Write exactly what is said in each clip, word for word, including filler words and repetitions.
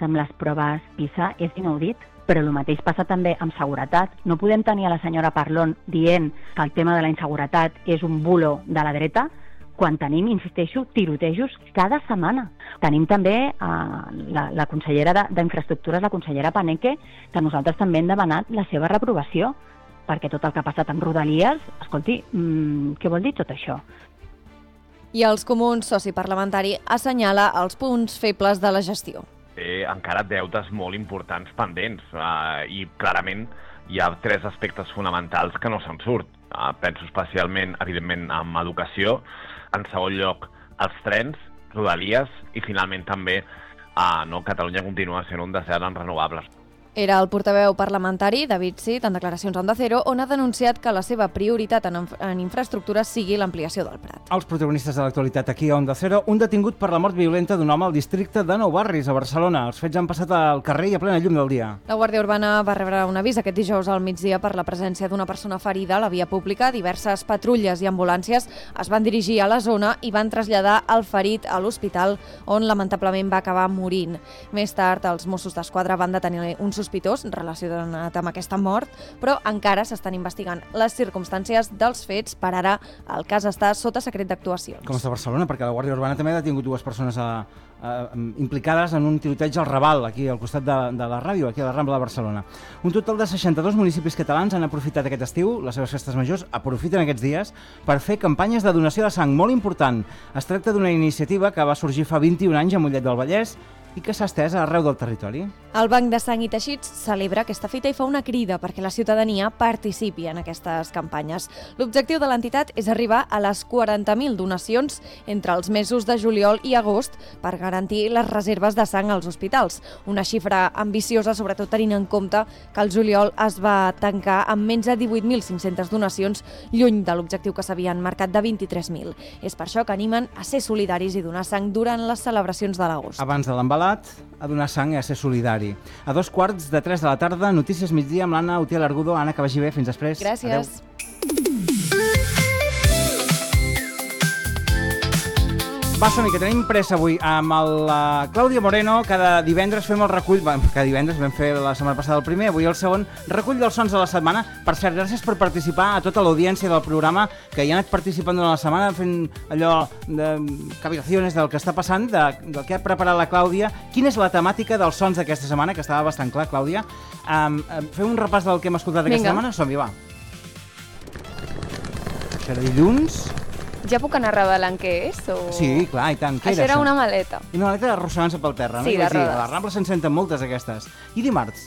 amb les proves PISA és inaudit. Però el mateix passa també amb seguretat. No podem tenir a la senyora Parlon dient que el tema de la inseguretat és un bulo de la dreta, quan tenim, insisteixo, tirotejos cada setmana. Tenim també eh, la, la consellera d'Infraestructures, la consellera Paneque, que nosaltres també hem demanat la seva reprovació, perquè tot el que ha passat amb Rodalies, escolti, mmm, què vol dir tot això? I els comuns, soci parlamentari, assenyala els punts febles de la gestió. Té encara deutes molt importants pendents uh, i clarament hi ha tres aspectes fonamentals que no se'n surt. Uh, penso especialment, evidentment, en educació, en segon lloc, els trens, Rodalies i finalment també uh, no, Catalunya continua sent un desert en renovables. Era el portaveu parlamentari, David Cid, en declaracions a Onda Cero, on ha denunciat que la seva prioritat en, en infraestructures sigui l'ampliació del Prat. Els protagonistes de l'actualitat aquí a Onda Cero, un detingut per la mort violenta d'un home al districte de Nou Barris, a Barcelona. Els fets han passat al carrer i a plena llum del dia. La Guàrdia Urbana va rebre un avís aquest dijous al migdia per la presència d'una persona ferida a la via pública. Diverses patrulles i ambulàncies es van dirigir a la zona i van traslladar el ferit a l'hospital, on lamentablement va acabar morint. Més tard, els Mossos d'Esquadra van detenir un sospitós relacionat amb aquesta mort, però encara s'estan investigant les circumstàncies dels fets. Per ara, el cas està sota secret d'actuacions. Com està Barcelona? Perquè la Guàrdia Urbana també ha detingut dues persones a, a, implicades en un tiroteig al Raval, aquí al costat de, de la ràdio, aquí a la Rambla de Barcelona. Un total de seixanta-dos municipis catalans han aprofitat aquest estiu, les seves festes majors, aprofiten aquests dies per fer campanyes de donació de sang, molt important. Es tracta d'una iniciativa que va sorgir fa vint-i-un anys a Mollet del Vallès i que s'ha estès arreu del territori. El Banc de Sang i Teixits celebra aquesta fita i fa una crida perquè la ciutadania participi en aquestes campanyes. L'objectiu de l'entitat és arribar a les quaranta mil donacions entre els mesos de juliol i agost per garantir les reserves de sang als hospitals. Una xifra ambiciosa, sobretot tenint en compte que el juliol es va tancar amb menys de divuit mil cinc-centes donacions, lluny de l'objectiu que s'havien marcat de vint-i-tres mil. És per això que animen a ser solidaris i donar sang durant les celebracions de l'agost. Abans de l'embalat, a donar sang i a ser solidari. A dos quarts de tres de la tarda, Notícies Migdia amb l'Anna Utiel Argudo. Anna, que vagi bé. Fins després. Gràcies. Adeu. Va, som-hi, que tenim pressa avui amb la Clàudia Moreno. Cada divendres fem el recull, cada divendres vam fer la setmana passada el primer, avui el segon, recull dels sons de la setmana. Per cert, gràcies per participar a tota l'audiència del programa que hi ha anat participant durant la setmana, fent allò de cavilacions del que està passant, de, del que ha preparat la Clàudia. Quina és la temàtica dels sons d'aquesta setmana, que estava bastant clar, Clàudia. Um, fem un repàs del que hem escoltat aquesta setmana. Som-hi, va. Això era dilluns. Ja puc anar revelant què és? O... Sí, clar, i tant. Què això era era això? una maleta. I una maleta arrossegant-se pel terra, no? Sí, de rodes. A la Rambla se'n senten moltes, aquestes. I dimarts?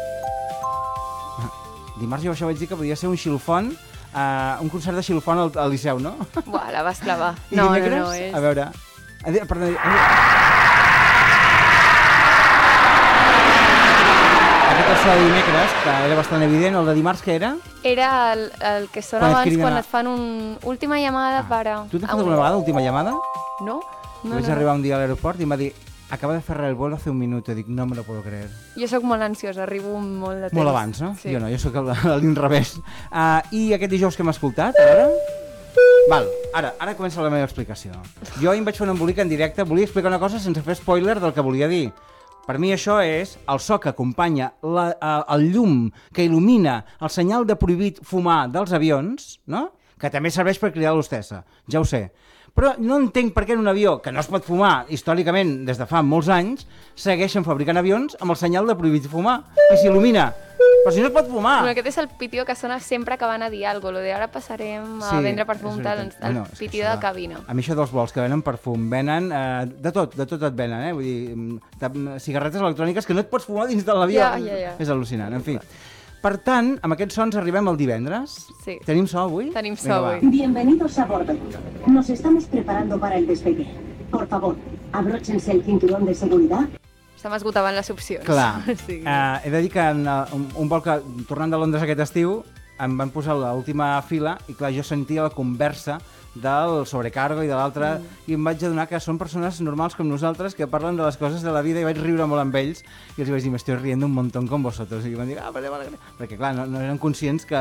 Dimarts jo això vaig dir que podia ser un xilofon, uh, un concert de xilofon al, al Liceu, no? Buah, la vas clavar. I no, dimecres? no, no, és... A veure... Perdó, aquest és el de dimecres, que era bastant evident. El de dimarts, què era? Era el, el que sona Quan et abans criden quan a- et fan un... Última llamada Ah. para... Tu t'has fet alguna vegada última llamada? No? No, Vaig no, arribar un dia a l'aeroport i em va dir acaba de cerrar el vuelo hace un minuto. Dic, no me lo puedo creer. Jo sóc molt ansiosa, arribo molt de temps. Molt abans, no? Sí. Jo no, jo sóc a l'inrevés. Uh, I aquest dijous que hem escoltat, a veure... Val, ara, ara comença la meva explicació. Jo ahir em vaig fer un embolic en directe, volia explicar una cosa sense fer spoiler del que volia dir. Per mi això és el so que acompanya la, uh, el llum que il·lumina el senyal de prohibit fumar dels avions, no? Que també serveix per cridar l'hostessa, ja ho sé. Però no entenc per què en un avió que no es pot fumar històricament des de fa molts anys segueixen fabricant avions amb el senyal de prohibit fumar i s'il·lumina. Però si no es pot fumar! Bueno, aquest és el pitió que sona sempre que van a dir alguna cosa. Lo de ara passarem a Sí, vendre és perfum, veritat. tal, el No, és que pitió això- de cabina. A mi això dels vols que venen perfum, venen eh, de tot, de tot et venen, eh? Vull dir, mm, de, cigarretes electròniques que no et pots fumar dins de l'avió. Ja, ja, ja. És al·lucinant, en fi. Per tant, amb aquests sons arribem al divendres. Sí. Tenim so avui? Tenim so Vinga, va. avui. Bienvenidos a bordo. Nos estamos preparando para el despegue. Por favor, abróchense el cinturón de seguridad. Se m'esgotaven les opcions. Clar, Sí. uh, he de dir que en uh, un, un vol que, tornant de Londres aquest estiu, em van posar a l'última fila i clar, jo sentia la conversa del sobrecargo i de l'altre, mm. i em vaig adonar que són persones normals com nosaltres que parlen de les coses de la vida i vaig riure molt amb ells i els vaig dir, me estoy riendo un montón con vosotros, i van dir, ah, vale, vale, perquè clar, no, no eren conscients que